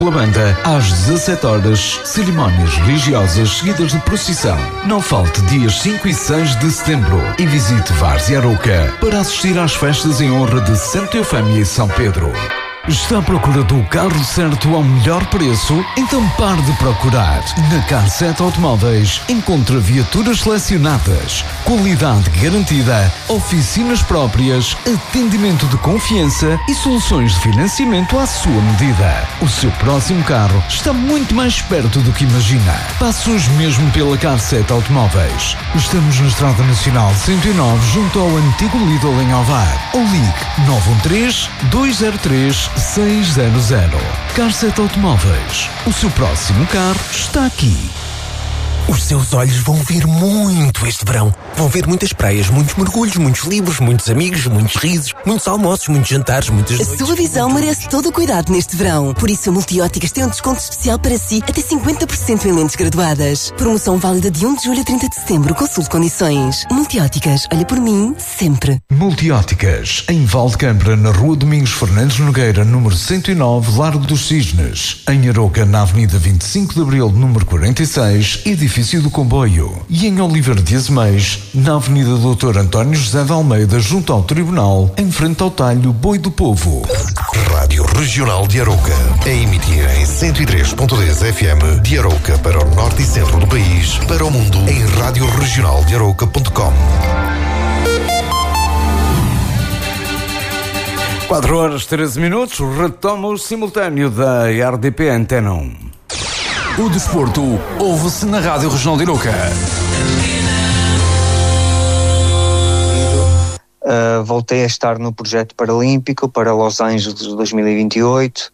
Pela banda, às 17 horas, cerimónias religiosas seguidas de procissão. Não falte dias 5 e 6 de setembro e visite Várzea Arouca para assistir às festas em honra de Santa Eufémia e São Pedro. Está à procura do carro certo ao melhor preço? Então pare de procurar. Na Car7 Automóveis encontra viaturas selecionadas, qualidade garantida, oficinas próprias, atendimento de confiança e soluções de financiamento à sua medida. O seu próximo carro está muito mais perto do que imagina. Passe hoje mesmo pela Car7 Automóveis. Estamos na Estrada Nacional 109, junto ao antigo Lidl em Alvar. Ou ligue 913-203-600. Car7 Automóveis. O seu próximo carro está aqui. Os seus olhos vão ver muito este verão. Vão ver muitas praias, muitos mergulhos, muitos livros, muitos amigos, muitos risos, muitos almoços, muitos jantares, muitas noites. A sua visão merece todo o cuidado neste verão. Por isso a Multióticas tem um desconto especial para si, até 50% em lentes graduadas. Promoção válida de 1 de julho a 30 de setembro. Consulte condições. Multióticas, olha por mim, sempre. Multióticas, em Valdecambra, na Rua Domingos Fernandes Nogueira, número 109, Largo dos Cisnes. Em Arouca, na Avenida 25 de Abril, número 46, edifício do Comboio. E em Oliveira de Azeméis, na Avenida Dr. António José de Almeida, junto ao Tribunal, em frente ao talho Boi do Povo. Rádio Regional de Arouca, a emitir em 103.10 FM de Arouca para o norte e centro do país, para o mundo em radioregionaldearouca.com. 4 horas 13 minutos, retoma o simultâneo da RDP Antena 1. O desporto ouve-se na Rádio Regional de Arouca. Voltei a estar no projeto paralímpico para Los Angeles de 2028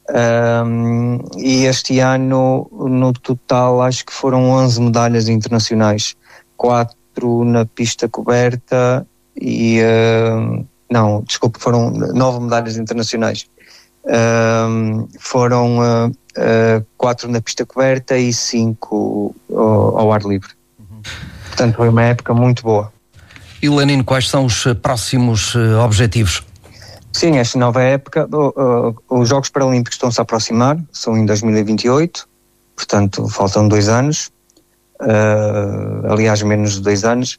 e este ano no total acho que foram 11 medalhas internacionais, 4 na pista coberta e foram 9 medalhas internacionais. Foram 4 na pista coberta e 5 ao ar livre. Portanto, foi uma época muito boa. E Lenin, quais são os próximos objetivos? Sim, esta nova época, os Jogos Paralímpicos estão-se a aproximar, são em 2028, portanto faltam 2 anos, aliás menos de 2 anos,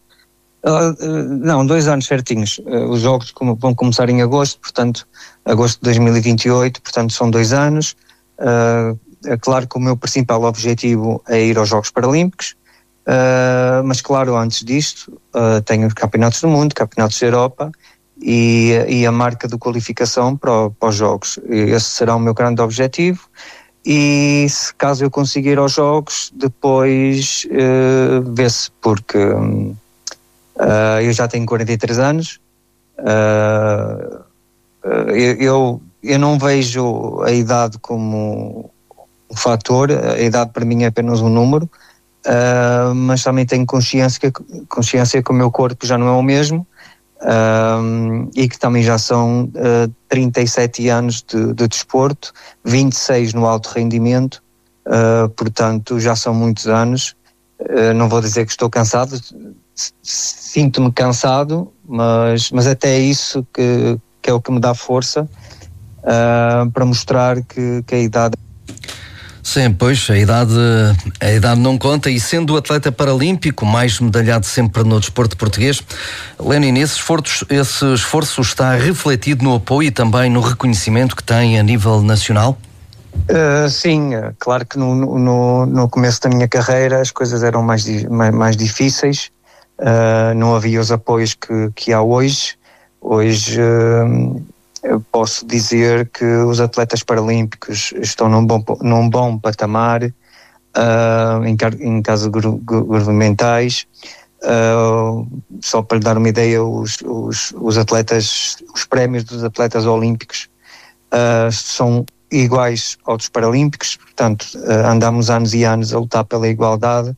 2 anos certinhos. Os Jogos vão começar em agosto, portanto agosto de 2028, portanto são 2 anos. É claro que o meu principal objetivo é ir aos Jogos Paralímpicos, mas claro, antes disto tenho os Campeonatos do Mundo, Campeonatos da Europa e a marca de qualificação para os Jogos. Esse será o meu grande objetivo e se caso eu conseguir ir aos Jogos, depois vê-se, porque eu já tenho 43 anos, eu não vejo a idade como um fator, a idade para mim é apenas um número, mas também tenho consciência que o meu corpo já não é o mesmo, e que também já são 37 anos de desporto, 26 no alto rendimento, portanto já são muitos anos. Não vou dizer que estou cansado, sinto-me cansado, mas até é isso que é o que me dá força para mostrar que a idade... Sim, pois, a idade não conta, e sendo atleta paralímpico, mais medalhado sempre no desporto português, Lenin, esse esforço está refletido no apoio e também no reconhecimento que tem a nível nacional? Sim, claro que no começo da minha carreira as coisas eram mais difíceis, não havia os apoios que há hoje. Hoje eu posso dizer que os atletas paralímpicos estão num bom patamar, em casos governamentais. Só para lhe dar uma ideia, os prémios dos atletas olímpicos são iguais aos dos paralímpicos, portanto andamos anos e anos a lutar pela igualdade,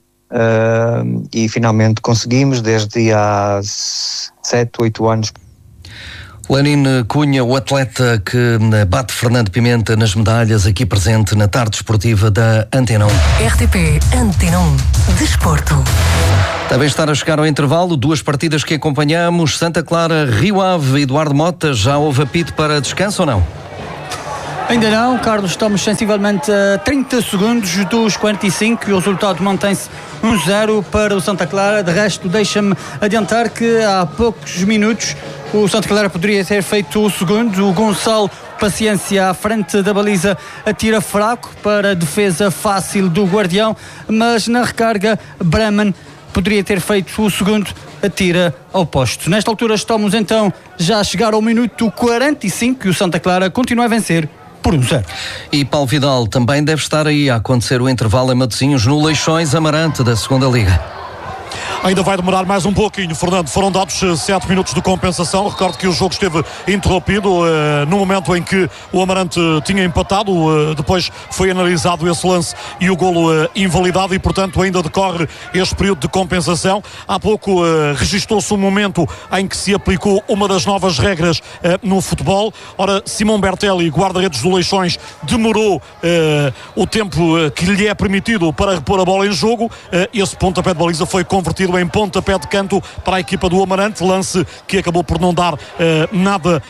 e finalmente conseguimos desde há 7, 8 anos. Lenin Cunha, o atleta que bate Fernando Pimenta nas medalhas, aqui presente na tarde esportiva da Antena 1. RTP Antena 1 Desporto. Devem estar a chegar ao intervalo 2 partidas que acompanhamos. Santa Clara, Rio Ave, Eduardo Mota, já houve apito para descanso ou não? Ainda não, Carlos, estamos sensivelmente a 30 segundos dos 45 e o resultado mantém-se 1-0 para o Santa Clara. De resto, deixa-me adiantar que há poucos minutos o Santa Clara poderia ter feito o segundo. O Gonçalo Paciência à frente da baliza atira fraco para a defesa fácil do Guardião, mas na recarga Bremen poderia ter feito o segundo, atira ao posto. Nesta altura estamos então já a chegar ao minuto 45 e o Santa Clara continua a vencer por 1-0. E Paulo Vidal também deve estar aí a acontecer o intervalo em Matosinhos no Leixões Amarante da segunda Liga. Ainda vai demorar mais um pouquinho, Fernando. Foram dados 7 minutos de compensação. Recordo que o jogo esteve interrompido no momento em que o Amarante tinha empatado. Depois foi analisado esse lance e o golo invalidado e, portanto, ainda decorre este período de compensação. Há pouco registou-se um momento em que se aplicou uma das novas regras no futebol. Ora, Simão Bertelli, guarda-redes do Leixões, demorou o tempo que lhe é permitido para repor a bola em jogo. Esse pontapé de baliza foi convertido em pontapé de canto para a equipa do Amarante, lance que acabou por não dar nada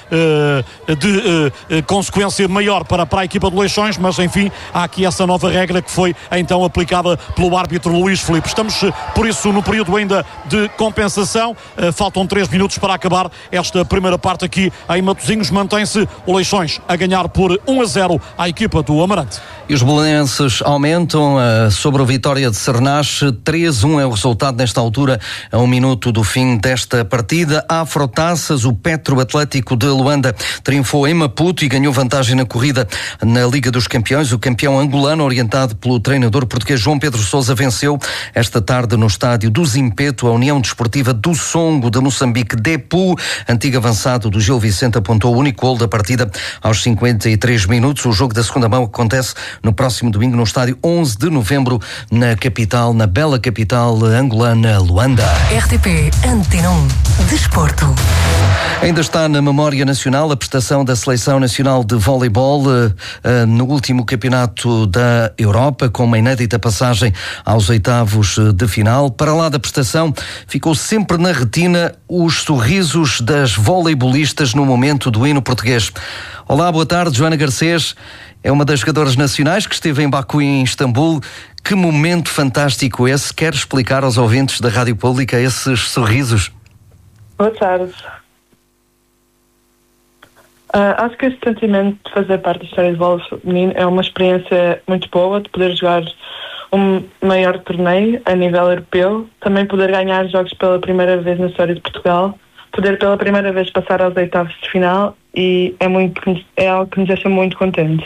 de consequência maior para a equipa do Leixões, mas enfim, há aqui essa nova regra que foi então aplicada pelo árbitro Luís Filipe. Estamos por isso no período ainda de compensação, faltam 3 minutos para acabar esta primeira parte aqui em Matosinhos. Mantém-se o Leixões a ganhar por 1-0 à equipa do Amarante. E os belenenses aumentam sobre a vitória de Sernach. 3-1 é o resultado nesta altura, a 1 minuto do fim desta partida. Afrotaças, o Petro Atlético de Luanda triunfou em Maputo e ganhou vantagem na corrida na Liga dos Campeões. O campeão angolano, orientado pelo treinador português João Pedro Sousa, venceu esta tarde no estádio do Zimpeto a União Desportiva do Songo de Moçambique. Depu, antigo avançado do Gil Vicente, apontou o único gol da partida aos 53 minutos. O jogo da segunda mão acontece no próximo domingo no estádio 11 de novembro na capital, na bela capital angolana, Luanda. RTP Antena 1 Desporto. Ainda está na memória nacional a prestação da Seleção Nacional de Voleibol no último campeonato da Europa, com uma inédita passagem aos oitavos de final. Para lá da prestação, ficou sempre na retina os sorrisos das voleibolistas no momento do hino português. Olá, boa tarde, Joana Garcês. É uma das jogadoras nacionais que esteve em Baku e em Istambul. Que momento fantástico esse. Quer explicar aos ouvintes da Rádio Pública esses sorrisos? Boa tarde. Acho que esse sentimento de fazer parte da história de vôlei feminino é uma experiência muito boa, de poder jogar um maior torneio a nível europeu, também poder ganhar jogos pela primeira vez na história de Portugal, poder pela primeira vez passar aos oitavos de final, e é algo que nos deixa muito contentes.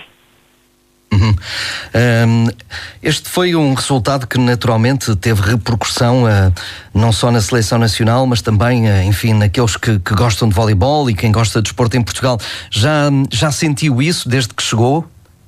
Este foi um resultado que naturalmente teve repercussão não só na seleção nacional, mas também, enfim, naqueles que gostam de voleibol e quem gosta de desporto em Portugal. Já sentiu isso desde que chegou?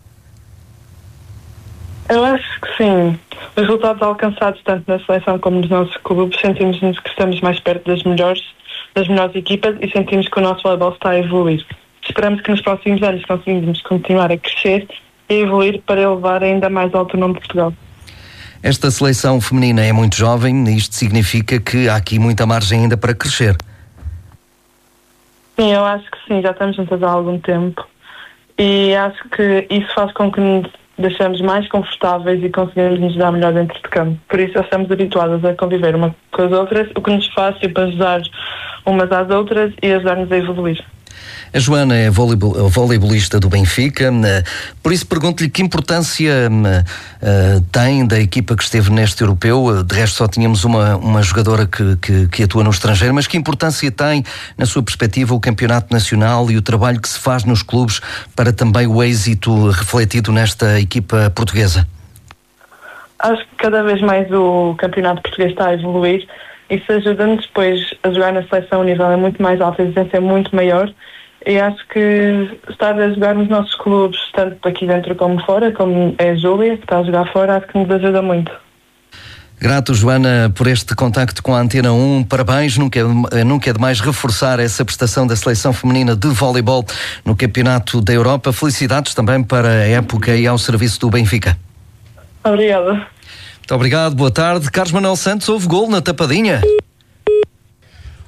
Eu acho que sim. Os resultados alcançados tanto na seleção como nos nossos clubes, sentimos-nos que estamos mais perto das melhores equipas e sentimos que o nosso voleibol está a evoluir. Esperamos que nos próximos anos consigamos continuar a crescer e evoluir para elevar ainda mais alto o nome de Portugal. Esta seleção feminina é muito jovem e isto significa que há aqui muita margem ainda para crescer. Sim, eu acho que sim, já estamos juntas há algum tempo e acho que isso faz com que nos deixemos mais confortáveis e conseguimos nos dar melhor dentro de campo. Por isso, estamos habituadas a conviver uma com as outras, o que nos faz sempre ajudar umas às outras e ajudar-nos a evoluir. A Joana é voleibolista do Benfica, por isso pergunto-lhe que importância tem da equipa que esteve neste europeu. De resto só tínhamos uma jogadora que atua no estrangeiro, mas que importância tem, na sua perspectiva, o campeonato nacional e o trabalho que se faz nos clubes para também o êxito refletido nesta equipa portuguesa? Acho que cada vez mais o campeonato português está a evoluir. Isso ajuda-nos depois a jogar na seleção. O nível é muito mais alto, a exigência é muito maior. E acho que estar a jogar nos nossos clubes, tanto aqui dentro como fora, como é a Júlia, que está a jogar fora, acho que nos ajuda muito. Grato, Joana, por este contacto com a Antena 1. Parabéns, nunca é demais reforçar essa prestação da seleção feminina de voleibol no Campeonato da Europa. Felicidades também para a época e ao serviço do Benfica. Obrigada. Muito obrigado, boa tarde. Carlos Manuel Santos, houve gol na tapadinha?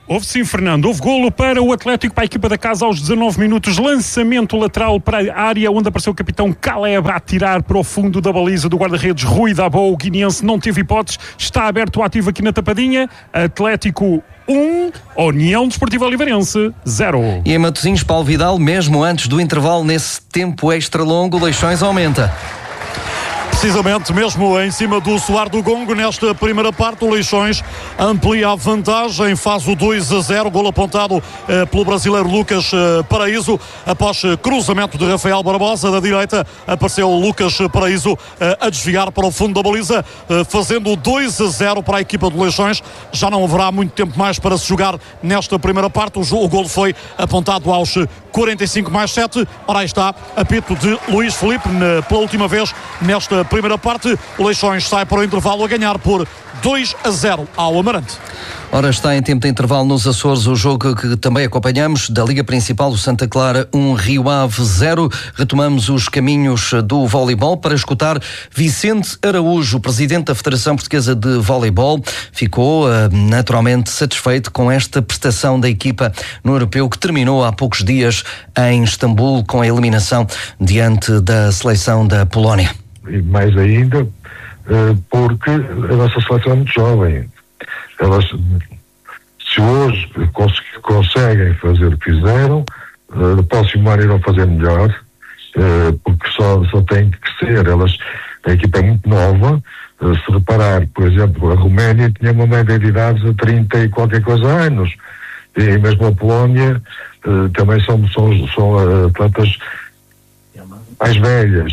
Houve sim, Fernando. Houve golo para o Atlético, para a equipa da casa aos 19 minutos. Lançamento lateral para a área, onde apareceu o capitão Caleb a atirar para o fundo da baliza do guarda-redes Rui Dabou. O guineense não teve hipóteses. Está aberto o ativo aqui na tapadinha. Atlético 1, União Desportiva Oliveirense 0. E em Matosinhos, Paulo Vidal, mesmo antes do intervalo, nesse tempo extra longo, Leixões aumenta. Precisamente, mesmo em cima do soar do gongo, nesta primeira parte, o Leixões amplia a vantagem, faz o 2-0, golo apontado pelo brasileiro Lucas Paraíso. Após cruzamento de Rafael Barbosa, da direita, apareceu Lucas Paraíso a desviar para o fundo da baliza, fazendo o 2-0 para a equipa do Leixões. Já não haverá muito tempo mais para se jogar nesta primeira parte. O golo foi apontado aos 45+7. Ora, aí está, apito de Luís Filipe, pela última vez nesta primeira parte. O Leixões sai para o intervalo a ganhar por 2-0 ao Amarante. Ora, está em tempo de intervalo nos Açores o jogo que também acompanhamos da Liga Principal do Santa Clara 1, Rio Ave 0. Retomamos os caminhos do voleibol para escutar Vicente Araújo, presidente da Federação Portuguesa de Voleibol. Ficou naturalmente satisfeito com esta prestação da equipa no Europeu, que terminou há poucos dias em Istambul com a eliminação diante da seleção da Polónia. E mais ainda, porque a nossa seleção é muito jovem. Elas, se hoje conseguem fazer o que fizeram, no próximo ano irão fazer melhor, porque só tem que ser. A equipa é muito nova. Se reparar, por exemplo, a Roménia tinha uma média de idades de 30 e qualquer coisa anos, e mesmo a Polónia também são atletas mais velhas.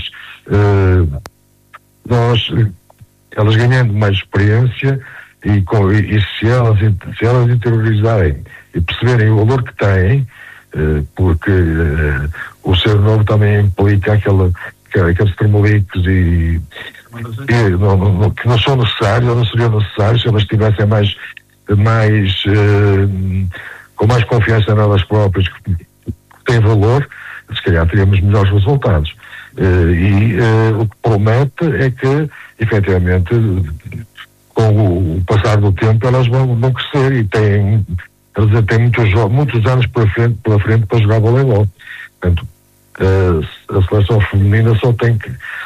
Elas ganhando mais experiência e se elas interiorizarem e perceberem o valor que têm, porque o ser novo também implica aqueles termoliques que não são necessários ou não seriam necessários se elas estivessem com mais confiança nelas próprias, que têm valor, se calhar teríamos melhores resultados. O que promete é que, efetivamente, com o passar do tempo, elas vão crescer e têm muitos anos pela frente para jogar voleibol. Portanto, a seleção feminina só tem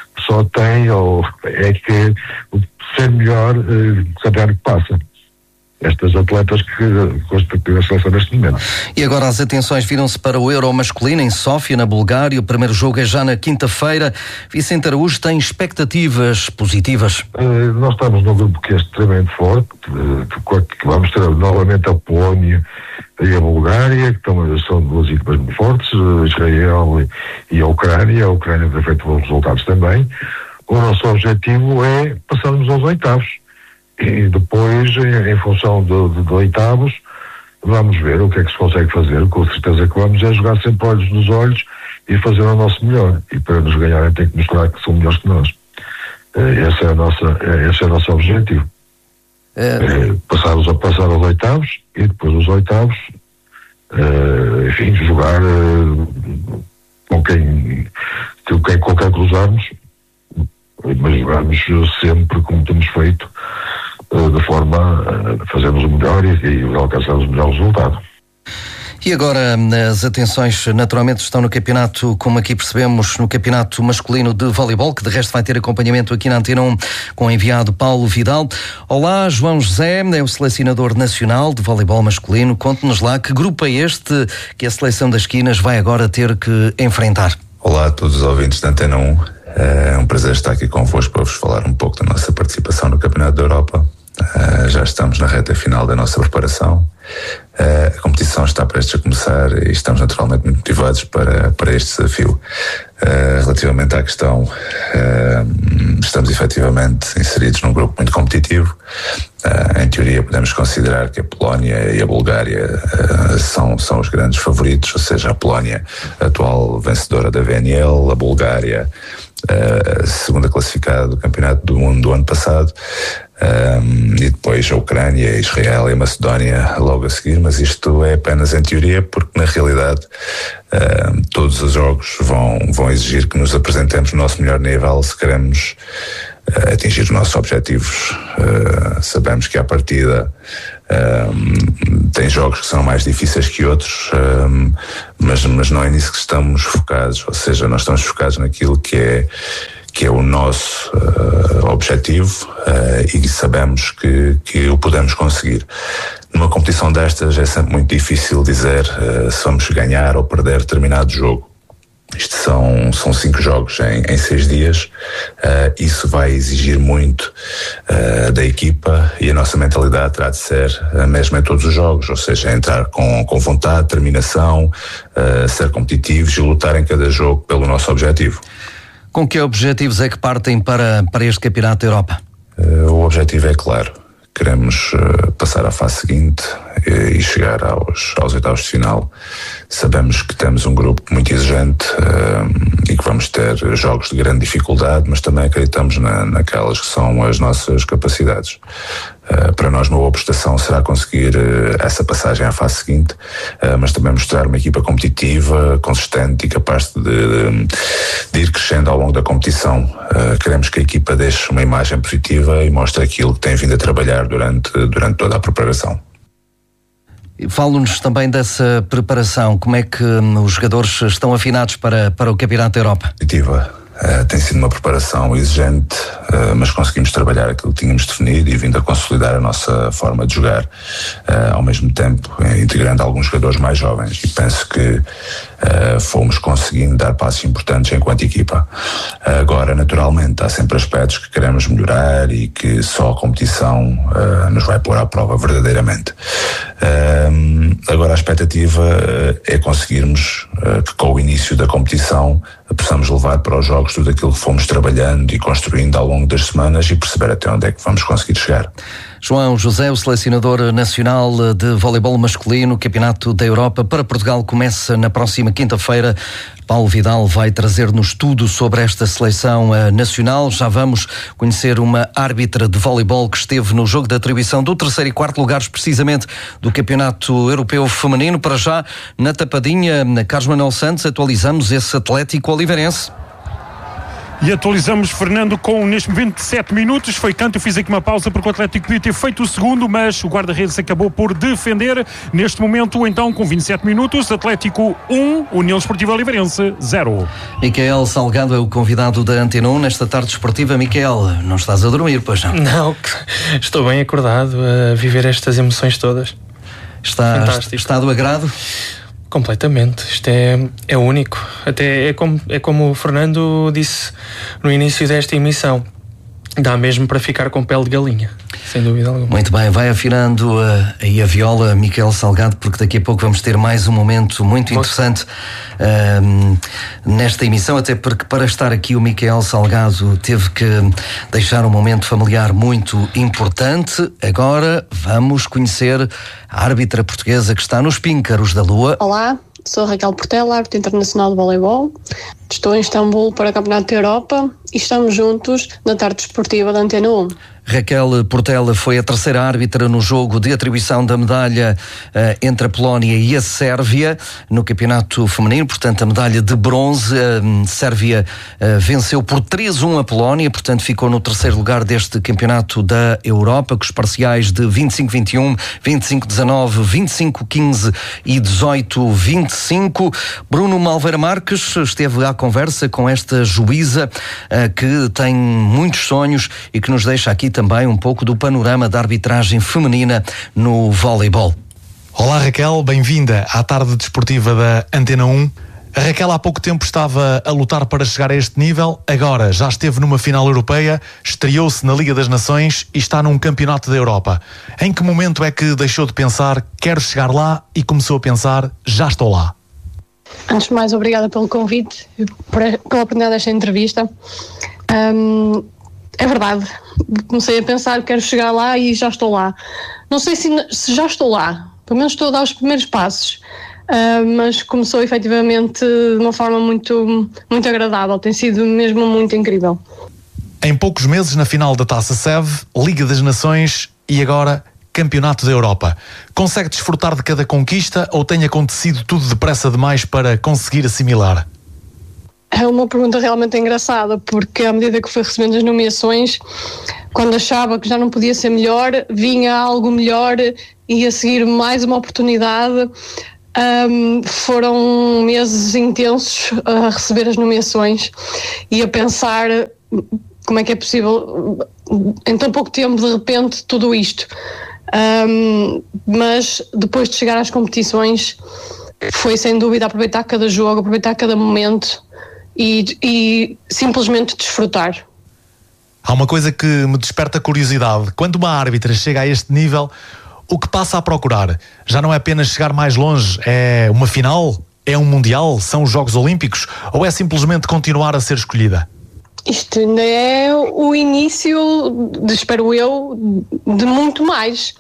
que ser melhor cada ano que passa. Estas atletas que constituem a seleção neste momento. E agora as atenções viram-se para o Euro masculino em Sófia, na Bulgária. O primeiro jogo é já na quinta-feira. Vicente Araújo tem expectativas positivas? Nós estamos num grupo que é extremamente forte, que vamos ter novamente a Polónia e a Bulgária, que são duas equipas muito fortes, Israel e a Ucrânia. A Ucrânia tem feito bons resultados também. O nosso objetivo é passarmos aos oitavos. E depois, em função de oitavos, vamos ver o que é que se consegue fazer. Com certeza que vamos jogar sempre olhos nos olhos e fazer o nosso melhor. E para nos ganharem tem que mostrar que são melhores que nós. Esse é o nosso objetivo. Passar aos oitavos e depois dos oitavos, enfim, jogar com quem cruzarmos, mas jogarmos sempre como temos feito, de forma a fazermos o melhor e alcançarmos o melhor resultado. E agora as atenções naturalmente estão no campeonato, como aqui percebemos, no campeonato masculino de voleibol, que de resto vai ter acompanhamento aqui na Antena 1 com o enviado Paulo Vidal. Olá, João José, é o selecionador nacional de voleibol masculino. Conte-nos lá que grupo é este que a seleção das Quinas vai agora ter que enfrentar. Olá a todos os ouvintes da Antena 1. É um prazer estar aqui convosco para vos falar um pouco da nossa participação no Campeonato da Europa. Já estamos na reta final da nossa preparação. A competição está prestes a começar e estamos naturalmente muito motivados para este desafio. Relativamente à questão, estamos efetivamente inseridos num grupo muito competitivo. Em teoria podemos considerar que a Polónia e a Bulgária são os grandes favoritos, ou seja, a Polónia, atual vencedora da VNL, a Bulgária, a segunda classificada do Campeonato do Mundo do ano passado, e depois a Ucrânia, Israel e a Macedónia logo a seguir, mas isto é apenas em teoria, porque na realidade todos os jogos vão exigir que nos apresentemos no nosso melhor nível se queremos atingir os nossos objetivos. Sabemos que à partida Tem jogos que são mais difíceis que outros, mas não é nisso que estamos focados, ou seja, nós estamos focados naquilo que é o nosso objetivo, e sabemos que o podemos conseguir. Numa competição destas é sempre muito difícil dizer se vamos ganhar ou perder determinado jogo. Isto são 5 jogos em 6 dias. Isso vai exigir muito da equipa, e a nossa mentalidade terá de ser a mesma em todos os jogos, ou seja, entrar com vontade, determinação, ser competitivos e lutar em cada jogo pelo nosso objetivo. Com que objetivos é que partem para este Campeonato da Europa? O objetivo é claro. Queremos passar à fase seguinte e chegar aos oitavos de final. Sabemos que temos um grupo muito exigente e que vamos ter jogos de grande dificuldade, mas também acreditamos naquelas que são as nossas capacidades. Para nós uma boa prestação será conseguir essa passagem à fase seguinte, mas também mostrar uma equipa competitiva, consistente e capaz de ir crescendo ao longo da competição. Queremos que a equipa deixe uma imagem positiva e mostre aquilo que tem vindo a trabalhar durante toda a preparação. Fala-nos também dessa preparação. Como é que os jogadores estão afinados para o Campeonato da Europa? Tem sido uma preparação exigente, mas conseguimos trabalhar aquilo que tínhamos definido e vindo a consolidar a nossa forma de jogar, ao mesmo tempo integrando alguns jogadores mais jovens, e penso que fomos conseguindo dar passos importantes enquanto equipa. Agora, naturalmente, há sempre aspectos que queremos melhorar e que só a competição nos vai pôr à prova verdadeiramente. Agora a expectativa é conseguirmos que com o início da competição possamos levar para os jogos tudo aquilo que fomos trabalhando e construindo ao longo das semanas e perceber até onde é que vamos conseguir chegar. João José, o selecionador nacional de voleibol masculino, o Campeonato da Europa para Portugal começa na próxima quinta-feira. Paulo Vidal vai trazer-nos tudo sobre esta seleção nacional. Já vamos conhecer uma árbitra de voleibol que esteve no jogo de atribuição do 3º e 4º lugares, precisamente do Campeonato Europeu Feminino. Para já, na tapadinha, Carlos Manuel Santos, atualizamos esse Atlético Oliveirense. E atualizamos, Fernando, com neste 27 minutos. Foi canto, eu fiz aqui uma pausa porque o Atlético podia ter feito o segundo, mas o guarda-redes acabou por defender. Neste momento, então, com 27 minutos, Atlético 1, União Desportiva Oliveirense 0. Micael Salgado é o convidado da Antena 1 nesta tarde esportiva. Micael, não estás a dormir, pois não? Não, estou bem acordado a viver estas emoções todas. Está do agrado? Completamente, isto é único. Até é como o Fernando disse no início desta emissão, dá mesmo para ficar com pele de galinha, sem dúvida alguma. Muito bem, vai afinando aí a viola, Micael Salgado, porque daqui a pouco vamos ter mais um momento muito interessante nesta emissão, até porque para estar aqui o Micael Salgado teve que deixar um momento familiar muito importante. Agora vamos conhecer a árbitra portuguesa que está nos Píncaros da Lua. Olá, sou Raquel Portela, árbitra internacional de voleibol. Estou em Istambul para o Campeonato da Europa e estamos juntos na tarde desportiva da Antena 1. Raquel Portela foi a terceira árbitra no jogo de atribuição da medalha entre a Polónia e a Sérvia no campeonato feminino, portanto a medalha de bronze. A Sérvia venceu por 3-1 a Polónia, portanto ficou no terceiro lugar deste campeonato da Europa, com os parciais de 25-21, 25-19, 25-15 e 18-25. Bruno Malveira Marques esteve à conversa com esta juíza que tem muitos sonhos e que nos deixa aqui também um pouco do panorama da arbitragem feminina no voleibol. Olá Raquel, bem-vinda à tarde desportiva da Antena 1. A Raquel há pouco tempo estava a lutar para chegar a este nível, agora já esteve numa final europeia, estreou-se na Liga das Nações e está num campeonato da Europa. Em que momento é que deixou de pensar, quero chegar lá, e começou a pensar, já estou lá? Antes de mais, obrigada pelo convite, pela oportunidade desta entrevista. É verdade, comecei a pensar, quero chegar lá e já estou lá. Não sei se já estou lá, pelo menos estou a dar os primeiros passos, mas começou efetivamente de uma forma muito, muito agradável, tem sido mesmo muito incrível. Em poucos meses na final da Taça SEV, Liga das Nações e agora Campeonato da Europa. Consegue desfrutar de cada conquista ou tem acontecido tudo depressa demais para conseguir assimilar? É uma pergunta realmente engraçada, porque à medida que fui recebendo as nomeações, quando achava que já não podia ser melhor, vinha algo melhor e a seguir mais uma oportunidade. Foram meses intensos a receber as nomeações e a pensar como é que é possível em tão pouco tempo de repente tudo isto. Mas depois de chegar às competições foi sem dúvida aproveitar cada jogo, aproveitar cada momento e simplesmente desfrutar. Há uma coisa que me desperta curiosidade. Quando uma árbitra chega a este nível, o que passa a procurar? Já não é apenas chegar mais longe, é uma final? É um mundial? São os Jogos Olímpicos? Ou é simplesmente continuar a ser escolhida? Isto ainda é o início, espero eu, de muito mais.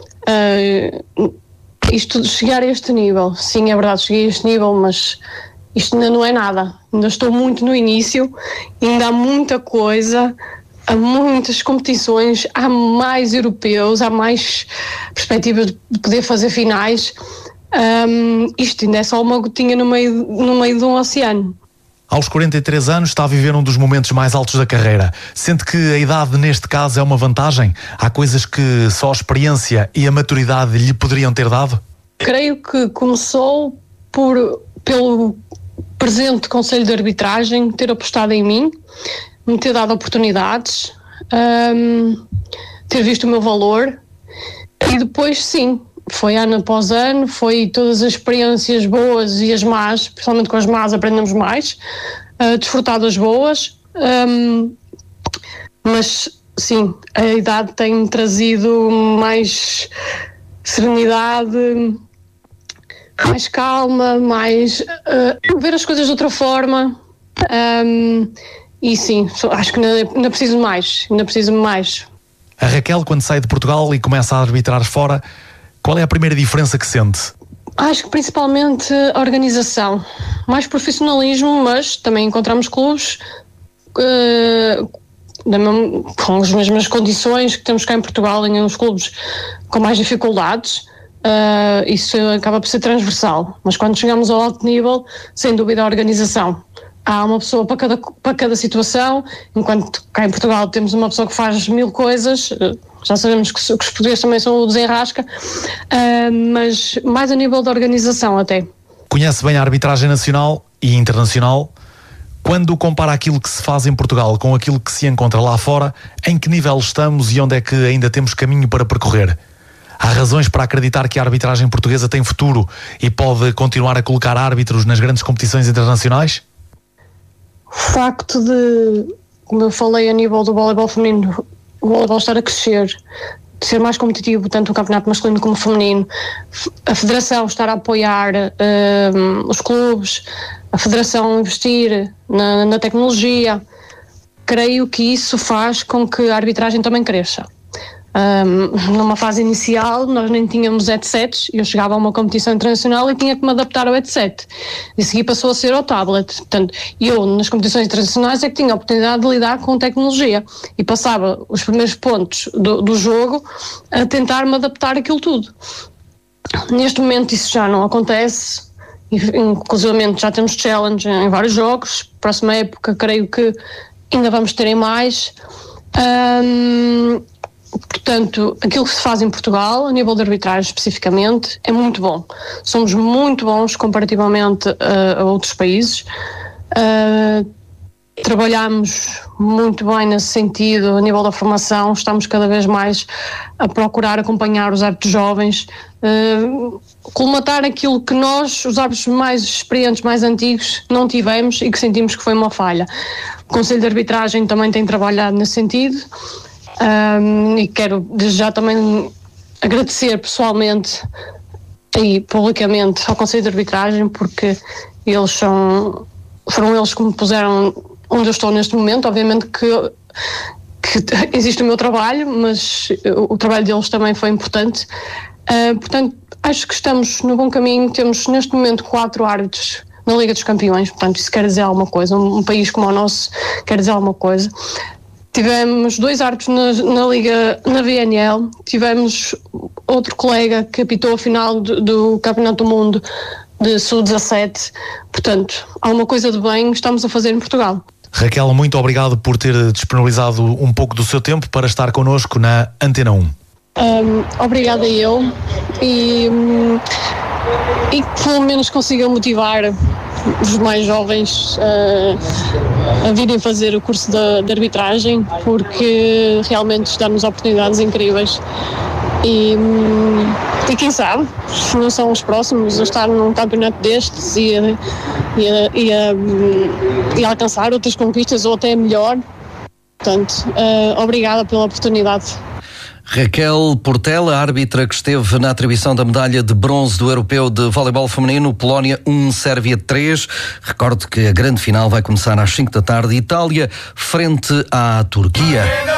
Isto de chegar a este nível, sim, é verdade, cheguei a este nível, mas isto ainda não é nada. Ainda estou muito no início, ainda há muita coisa, há muitas competições, há mais europeus, há mais perspectivas de poder fazer finais. Isto ainda é só uma gotinha no meio de um oceano. Aos 43 anos está a viver um dos momentos mais altos da carreira. Sente que a idade neste caso é uma vantagem? Há coisas que só a experiência e a maturidade lhe poderiam ter dado? Creio que começou pelo presente Conselho de Arbitragem ter apostado em mim, me ter dado oportunidades, ter visto o meu valor e depois sim, foi ano após ano, foi todas as experiências boas e as más, principalmente com as más aprendemos mais, desfrutar das boas, mas sim, a idade tem-me trazido mais serenidade, mais calma, mais ver as coisas de outra forma, e sim, acho que ainda preciso mais. A Raquel, quando sai de Portugal e começa a arbitrar fora, qual é a primeira diferença que sente? Acho que principalmente a organização, mais profissionalismo, mas também encontramos clubes com as mesmas condições que temos cá em Portugal, em uns clubes com mais dificuldades. Isso acaba por ser transversal, mas quando chegamos ao alto nível, sem dúvida a organização. Há uma pessoa para cada situação, enquanto cá em Portugal temos uma pessoa que faz 1000 coisas. Já sabemos que os portugueses também são o desenrasca, mas mais a nível da organização até. Conhece bem a arbitragem nacional e internacional. Quando compara aquilo que se faz em Portugal com aquilo que se encontra lá fora, em que nível estamos e onde é que ainda temos caminho para percorrer? Há razões para acreditar que a arbitragem portuguesa tem futuro e pode continuar a colocar árbitros nas grandes competições internacionais? O facto de, como eu falei, a nível do voleibol feminino, o voleibol estar a crescer, de ser mais competitivo, tanto o campeonato masculino como feminino, a federação estar a apoiar os clubes, a federação investir na tecnologia, creio que isso faz com que a arbitragem também cresça. Numa fase inicial nós nem tínhamos headsets, eu chegava a uma competição internacional e tinha que me adaptar ao headset, e a seguir passou a ser ao tablet. Portanto, eu nas competições internacionais é que tinha a oportunidade de lidar com tecnologia e passava os primeiros pontos do jogo a tentar me adaptar àquilo tudo. Neste momento isso já não acontece, inclusivamente já temos challenge em vários jogos. Próxima época creio que ainda vamos ter em mais. Portanto, aquilo que se faz em Portugal, a nível de arbitragem especificamente, é muito bom. Somos muito bons comparativamente a outros países. Trabalhamos muito bem nesse sentido, a nível da formação, estamos cada vez mais a procurar acompanhar os árbitros jovens, colmatar aquilo que nós, os árbitros mais experientes, mais antigos, não tivemos e que sentimos que foi uma falha. O Conselho de Arbitragem também tem trabalhado nesse sentido. E quero desde já também agradecer pessoalmente e publicamente ao Conselho de Arbitragem, porque eles foram eles que me puseram onde eu estou neste momento. Obviamente que existe o meu trabalho, mas o trabalho deles também foi importante. Portanto, acho que estamos no bom caminho. Temos neste momento 4 árbitros na Liga dos Campeões, portanto isso quer dizer alguma coisa. Um país como o nosso quer dizer alguma coisa. Tivemos 2 árbitros na Liga, na VNL, tivemos outro colega que apitou a final do Campeonato do Mundo de Sub-17, portanto, há uma coisa de bem que estamos a fazer em Portugal. Raquel, muito obrigado por ter disponibilizado um pouco do seu tempo para estar connosco na Antena 1. Obrigada eu e que pelo menos consiga motivar os mais jovens a virem fazer o curso de arbitragem, porque realmente dá-nos oportunidades incríveis e quem sabe, se não são os próximos a estar num campeonato destes e a alcançar outras conquistas ou até melhor. Portanto, obrigada pela oportunidade. Raquel Portela, árbitra que esteve na atribuição da medalha de bronze do Europeu de Voleibol Feminino, Polónia 1, Sérvia 3. Recordo que a grande final vai começar às 5 da tarde, Itália frente à Turquia.